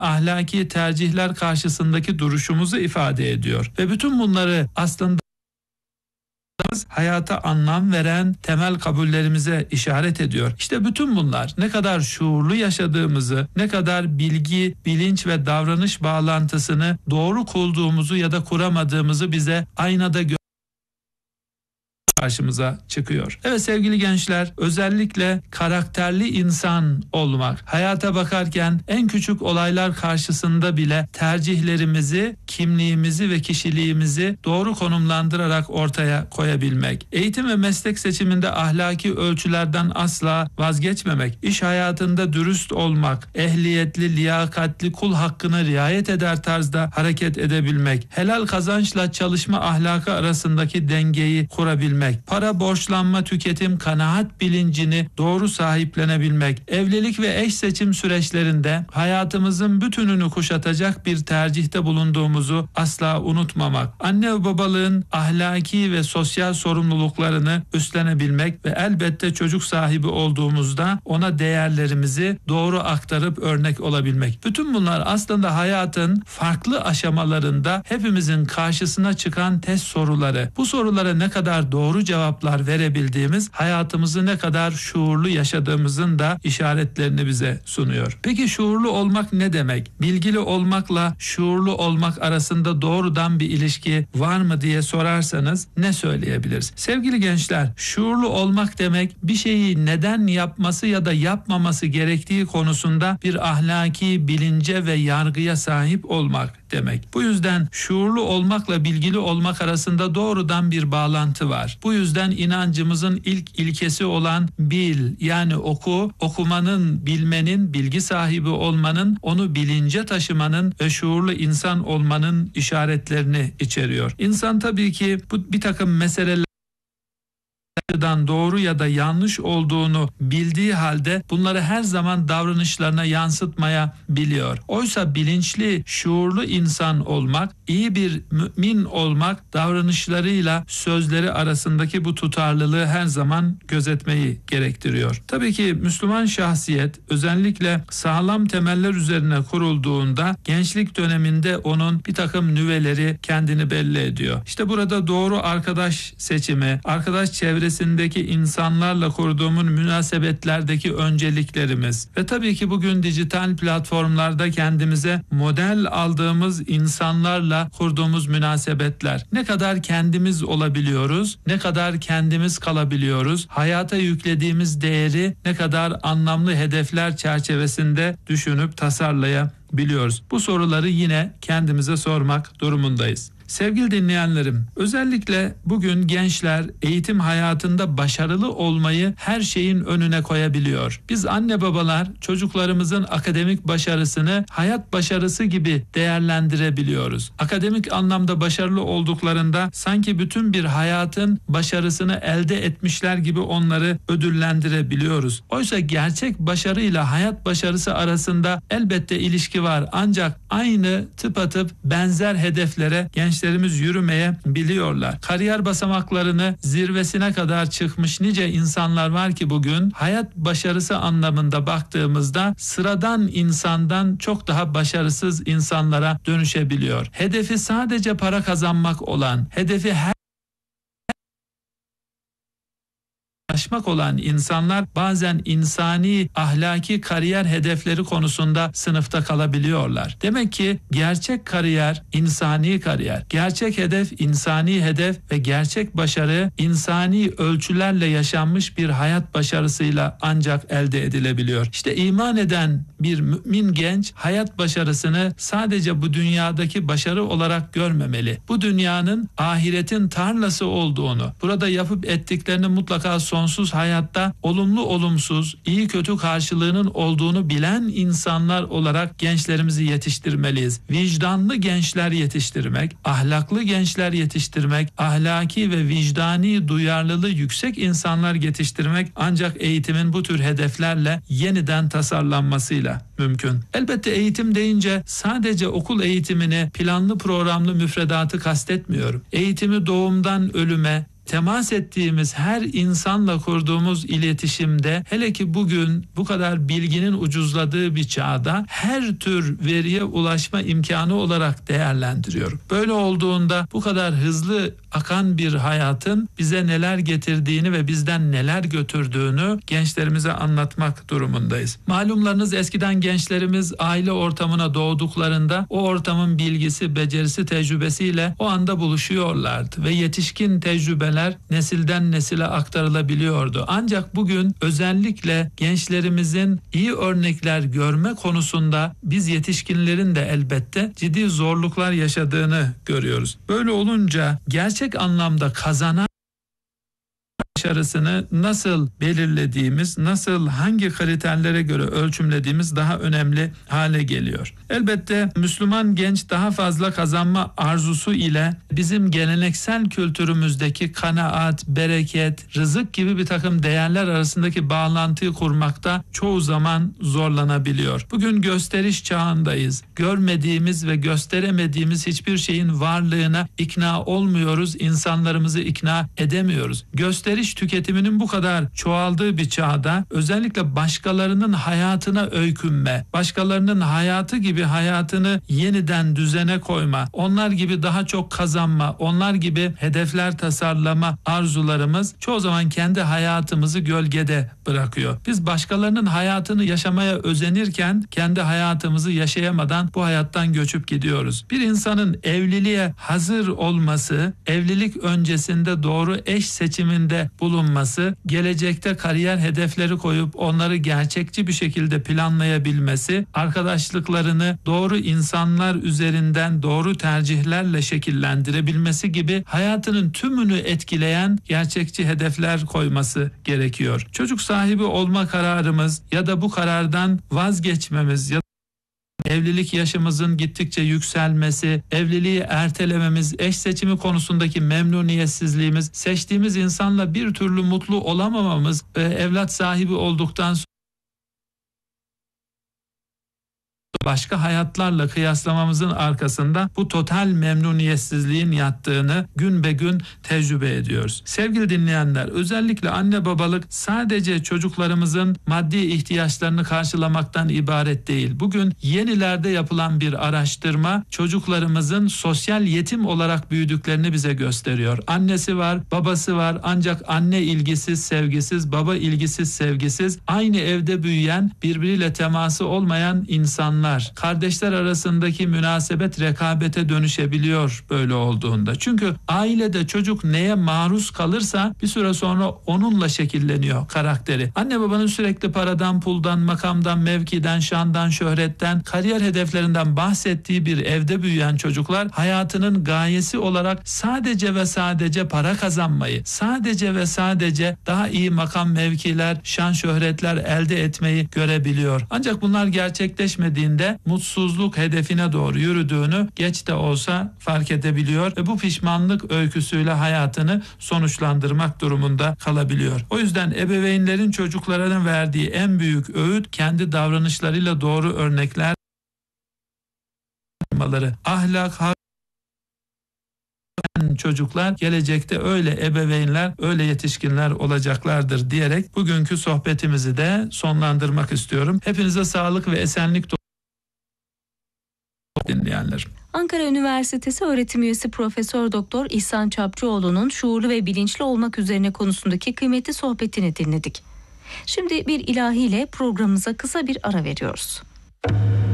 ahlaki tercihler karşısındaki duruşumuzu ifade ediyor. Ve bütün bunları aslında hayata anlam veren temel kabullerimize işaret ediyor. İşte bütün bunlar ne kadar şuurlu yaşadığımızı, ne kadar bilgi, bilinç ve davranış bağlantısını doğru kurduğumuzu ya da kuramadığımızı bize aynada karşımıza çıkıyor. Evet sevgili gençler, özellikle karakterli insan olmak, hayata bakarken en küçük olaylar karşısında bile tercihlerimizi, kimliğimizi ve kişiliğimizi doğru konumlandırarak ortaya koyabilmek. Eğitim ve meslek seçiminde ahlaki ölçülerden asla vazgeçmemek, iş hayatında dürüst olmak, ehliyetli, liyakatli, kul hakkına riayet eder tarzda hareket edebilmek, helal kazançla çalışma ahlakı arasındaki dengeyi kurabilmek, para, borçlanma, tüketim, kanaat bilincini doğru sahiplenebilmek, evlilik ve eş seçim süreçlerinde hayatımızın bütününü kuşatacak bir tercihte bulunduğumuzu asla unutmamak, anne ve babalığın ahlaki ve sosyal sorumluluklarını üstlenebilmek ve elbette çocuk sahibi olduğumuzda ona değerlerimizi doğru aktarıp örnek olabilmek. Bütün bunlar aslında hayatın farklı aşamalarında hepimizin karşısına çıkan test soruları. Bu sorulara ne kadar doğru cevaplar verebildiğimiz, hayatımızı ne kadar şuurlu yaşadığımızın da işaretlerini bize sunuyor. Peki şuurlu olmak ne demek? Bilgili olmakla şuurlu olmak arasında doğrudan bir ilişki var mı diye sorarsanız ne söyleyebiliriz? Sevgili gençler, şuurlu olmak demek bir şeyi neden yapması ya da yapmaması gerektiği konusunda bir ahlaki bilince ve yargıya sahip olmak demek. Bu yüzden şuurlu olmakla bilgili olmak arasında doğrudan bir bağlantı var. Bu yüzden inancımızın ilk ilkesi olan bil, yani oku, okumanın, bilmenin, bilgi sahibi olmanın, onu bilince taşımanın ve şuurlu insan olmanın işaretlerini içeriyor. İnsan tabii ki bu bir takım meseleler doğru ya da yanlış olduğunu bildiği halde bunları her zaman davranışlarına yansıtmaya biliyor. Oysa bilinçli, şuurlu insan olmak, iyi bir mümin olmak, davranışlarıyla sözleri arasındaki bu tutarlılığı her zaman gözetmeyi gerektiriyor. Tabii ki Müslüman şahsiyet özellikle sağlam temeller üzerine kurulduğunda gençlik döneminde onun bir takım nüveleri kendini belli ediyor. İşte burada doğru arkadaş seçimi, arkadaş çevresindeki insanlarla kurduğumuz münasebetlerdeki önceliklerimiz ve tabii ki bugün dijital platformlarda kendimize model aldığımız insanlarla kurduğumuz münasebetler. Ne kadar kendimiz olabiliyoruz, ne kadar kendimiz kalabiliyoruz, hayata yüklediğimiz değeri ne kadar anlamlı hedefler çerçevesinde düşünüp tasarlayabiliyoruz. Bu soruları yine kendimize sormak durumundayız. Sevgili dinleyenlerim, özellikle bugün gençler eğitim hayatında başarılı olmayı her şeyin önüne koyabiliyor. Biz anne babalar çocuklarımızın akademik başarısını hayat başarısı gibi değerlendirebiliyoruz. Akademik anlamda başarılı olduklarında sanki bütün bir hayatın başarısını elde etmişler gibi onları ödüllendirebiliyoruz. Oysa gerçek başarıyla hayat başarısı arasında elbette ilişki var. Ancak aynı tıpatıp benzer hedeflere gençlerimiz yürümeye biliyorlar. Kariyer basamaklarını zirvesine kadar çıkmış nice insanlar var ki bugün hayat başarısı anlamında baktığımızda sıradan insandan çok daha başarısız insanlara dönüşebiliyor. Hedefi sadece para kazanmak olan, hedefi aşmak olan insanlar bazen insani, ahlaki kariyer hedefleri konusunda sınıfta kalabiliyorlar. Demek ki gerçek kariyer, insani kariyer, gerçek hedef, insani hedef ve gerçek başarı insani ölçülerle yaşanmış bir hayat başarısıyla ancak elde edilebiliyor. İşte iman eden bir mümin genç hayat başarısını sadece bu dünyadaki başarı olarak görmemeli. Bu dünyanın ahiretin tarlası olduğunu, burada yapıp ettiklerini mutlaka sonsuz hayatta olumlu olumsuz, iyi kötü karşılığının olduğunu bilen insanlar olarak gençlerimizi yetiştirmeliyiz. Vicdanlı gençler yetiştirmek, ahlaklı gençler yetiştirmek, ahlaki ve vicdani duyarlılığı yüksek insanlar yetiştirmek ancak eğitimin bu tür hedeflerle yeniden tasarlanmasıyla mümkün. Elbette eğitim deyince sadece okul eğitimini, planlı programlı müfredatı kastetmiyorum. Eğitimi doğumdan ölüme, temas ettiğimiz her insanla kurduğumuz iletişimde, hele ki bugün bu kadar bilginin ucuzladığı bir çağda, her tür veriye ulaşma imkanı olarak değerlendiriyorum. Böyle olduğunda bu kadar hızlı akan bir hayatın bize neler getirdiğini ve bizden neler götürdüğünü gençlerimize anlatmak durumundayız. Malumlarınız, eskiden gençlerimiz aile ortamına doğduklarında o ortamın bilgisi, becerisi, tecrübesiyle o anda buluşuyorlardı ve yetişkin tecrübeler nesilden nesile aktarılabiliyordu. Ancak bugün özellikle gençlerimizin iyi örnekler görme konusunda biz yetişkinlerin de elbette ciddi zorluklar yaşadığını görüyoruz. Böyle olunca gerçek anlamda kazanan başarısını nasıl belirlediğimiz, nasıl hangi kriterlere göre ölçümlediğimiz daha önemli hale geliyor. Elbette Müslüman genç daha fazla kazanma arzusu ile bizim geleneksel kültürümüzdeki kanaat, bereket, rızık gibi bir takım değerler arasındaki bağlantıyı kurmakta çoğu zaman zorlanabiliyor. Bugün gösteriş çağındayız. Görmediğimiz ve gösteremediğimiz hiçbir şeyin varlığına ikna olmuyoruz, insanlarımızı ikna edemiyoruz. Gösteriş tüketiminin bu kadar çoğaldığı bir çağda özellikle başkalarının hayatına öykünme, başkalarının hayatı gibi hayatını yeniden düzene koyma, onlar gibi daha çok kazanma, onlar gibi hedefler tasarlama arzularımız çoğu zaman kendi hayatımızı gölgede bırakıyor. Biz başkalarının hayatını yaşamaya özenirken kendi hayatımızı yaşayamadan bu hayattan göçüp gidiyoruz. Bir insanın evliliğe hazır olması, evlilik öncesinde doğru eş seçiminde bulunması, gelecekte kariyer hedefleri koyup onları gerçekçi bir şekilde planlayabilmesi, arkadaşlıklarını doğru insanlar üzerinden doğru tercihlerle şekillendirebilmesi gibi hayatının tümünü etkileyen gerçekçi hedefler koyması gerekiyor. Çocuk sahibi olma kararımız ya da bu karardan vazgeçmemiz ya evlilik yaşımızın gittikçe yükselmesi, evliliği ertelememiz, eş seçimi konusundaki memnuniyetsizliğimiz, seçtiğimiz insanla bir türlü mutlu olamamamız, evlat sahibi olduktan sonra başka hayatlarla kıyaslamamızın arkasında bu total memnuniyetsizliğin yattığını gün be gün tecrübe ediyoruz. Sevgili dinleyenler, özellikle anne babalık sadece çocuklarımızın maddi ihtiyaçlarını karşılamaktan ibaret değil. Bugün yenilerde yapılan bir araştırma çocuklarımızın sosyal yetim olarak büyüdüklerini bize gösteriyor. Annesi var, babası var, ancak anne ilgisiz, sevgisiz, baba ilgisiz, sevgisiz, aynı evde büyüyen, birbiriyle teması olmayan insanlar. Kardeşler arasındaki münasebet rekabete dönüşebiliyor böyle olduğunda. Çünkü ailede çocuk neye maruz kalırsa bir süre sonra onunla şekilleniyor karakteri. Anne babanın sürekli paradan, puldan, makamdan, mevkiden, şandan, şöhretten, kariyer hedeflerinden bahsettiği bir evde büyüyen çocuklar hayatının gayesi olarak sadece ve sadece para kazanmayı, sadece ve sadece daha iyi makam, mevkiler, şan, şöhretler elde etmeyi görebiliyor. Ancak bunlar gerçekleşmediğinde mutsuzluk hedefine doğru yürüdüğünü geç de olsa fark edebiliyor ve bu pişmanlık öyküsüyle hayatını sonuçlandırmak durumunda kalabiliyor. O yüzden ebeveynlerin çocuklarına verdiği en büyük öğüt kendi davranışlarıyla doğru örnekler olmaları. Ahlak, çocuklar gelecekte öyle ebeveynler, öyle yetişkinler olacaklardır diyerek bugünkü sohbetimizi de sonlandırmak istiyorum. Hepinize sağlık ve esenlik dinleyenler. Ankara Üniversitesi öğretim üyesi Profesör Doktor İhsan Çapçıoğlu'nun şuurlu ve bilinçli olmak üzerine konusundaki kıymetli sohbetini dinledik. Şimdi bir ilahiyle programımıza kısa bir ara veriyoruz.